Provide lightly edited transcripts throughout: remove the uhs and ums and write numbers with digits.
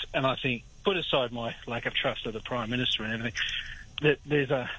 and I think, put aside my lack of trust of the Prime Minister and everything, that there's a,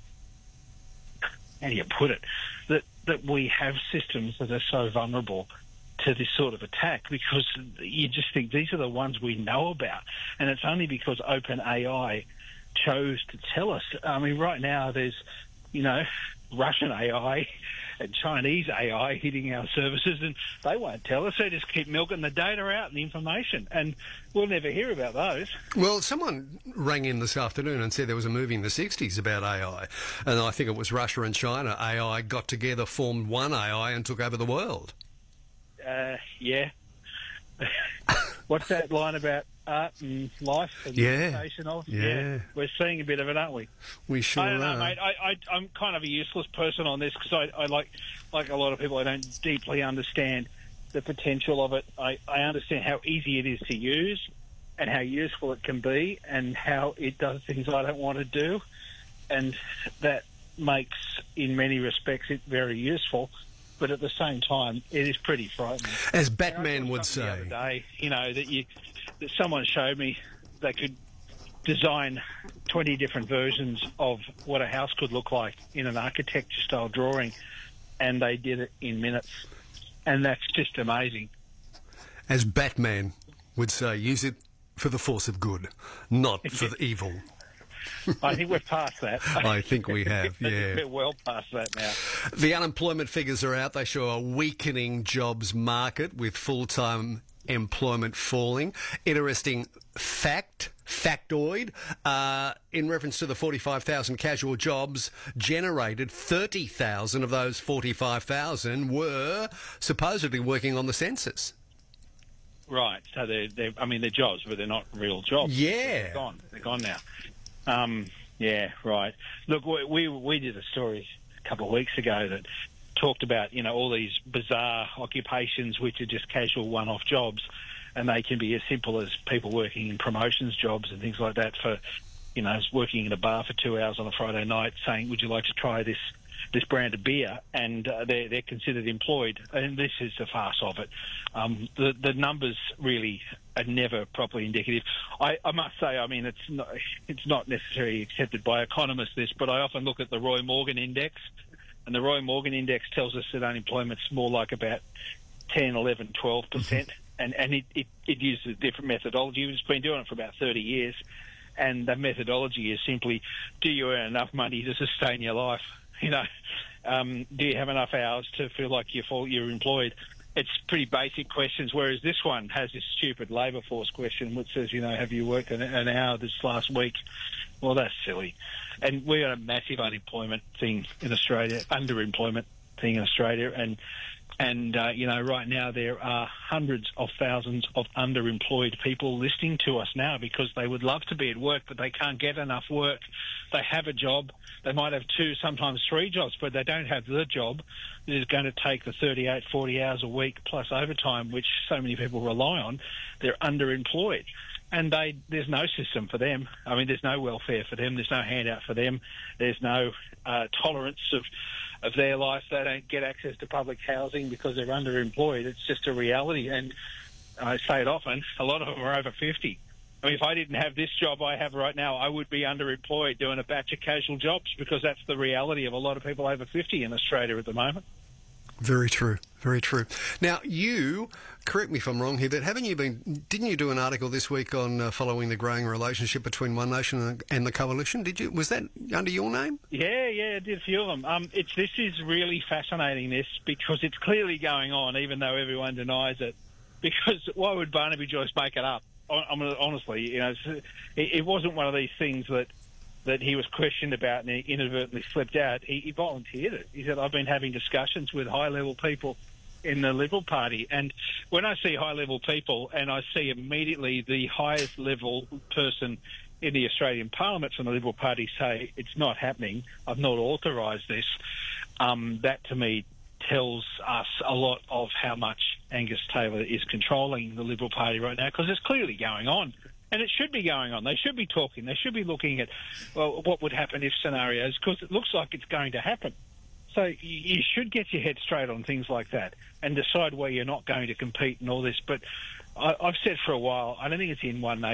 how do you put it, that we have systems that are so vulnerable to this sort of attack, because you just think these are the ones we know about, and it's only because OpenAI chose to tell us. I mean, right now there's, Russian AI and Chinese AI hitting our services, and they won't tell us. They just keep milking the data out and the information, and we'll never hear about those. Well, someone rang in this afternoon and said there was a movie in the 60s about AI, and I think it was Russia and China. AI got together, formed one AI and took over the world. Yeah. What's that line about art and life and the imitation of? Yeah. We're seeing a bit of it, aren't we? We sure are. I don't know, mate. I'm kind of a useless person on this, because I like a lot of people, I don't deeply understand the potential of it. I understand how easy it is to use and how useful it can be and how it does things I don't want to do. And that makes, in many respects, it very useful. But at the same time, it is pretty frightening. As Batman would say. The other day, that someone showed me they could design 20 different versions of what a house could look like in an architecture-style drawing, and they did it in minutes. And that's just amazing. As Batman would say, use it for the force of good, not for the evil. I think we're past that. I think we have, yeah. We're well past that now. The unemployment figures are out. They show a weakening jobs market with full-time employment falling. Interesting factoid, in reference to the 45,000 casual jobs generated, 30,000 of those 45,000 were supposedly working on the census. Right. So they're jobs, but they're not real jobs. Yeah. They're gone now. Yeah, right. Look, we did a story a couple of weeks ago that talked about, all these bizarre occupations which are just casual one-off jobs, and they can be as simple as people working in promotions jobs and things like that for, working in a bar for 2 hours on a Friday night saying, would you like to try this brand of beer, and they're considered employed, and this is the farce of it. The numbers really are never properly indicative. I must say, I mean, it's not necessarily accepted by economists, but I often look at the Roy Morgan Index, and the Roy Morgan Index tells us that unemployment's more like about 10, 11, 12%, and it uses a different methodology. It's been doing it for about 30 years, and the methodology is simply, do you earn enough money to sustain your life? Do you have enough hours to feel like you're employed? It's pretty basic questions, whereas this one has this stupid labour force question which says, have you worked an hour this last week? Well, that's silly. And we've got a massive unemployment thing in Australia, underemployment thing in Australia, and right now there are hundreds of thousands of underemployed people listening to us now because they would love to be at work, but they can't get enough work. They have a job. They might have 2, sometimes 3 jobs, but they don't have the job that is going to take the 38, 40 hours a week plus overtime, which so many people rely on. They're underemployed. And there's no system for them. I mean, there's no welfare for them. There's no handout for them. There's no tolerance of their life. They don't get access to public housing because they're underemployed. It's just a reality. And I say it often, a lot of them are over 50. I mean, if I didn't have this job I have right now, I would be underemployed doing a batch of casual jobs, because that's the reality of a lot of people over 50 in Australia at the moment. Very true. Very true. Now, you, correct me if I'm wrong here, but didn't you do an article this week on following the growing relationship between One Nation and the Coalition? Did you? Was that under your name? Yeah, I did a few of them. This is really fascinating, because it's clearly going on, even though everyone denies it. Because why would Barnaby Joyce make it up? I mean, honestly, it wasn't one of these things that he was questioned about and he inadvertently slipped out. He volunteered it. He said, I've been having discussions with high-level people in the Liberal Party. And when I see high-level people and I see immediately the highest-level person in the Australian Parliament from the Liberal Party say, it's not happening, I've not authorised this, that to me tells us a lot of how much Angus Taylor is controlling the Liberal Party right now, because it's clearly going on. And it should be going on. They should be talking. They should be looking at, what would happen if scenarios, because it looks like it's going to happen. So you should get your head straight on things like that and decide where you're not going to compete and all this. But I've said for a while, I don't think it's in One Nation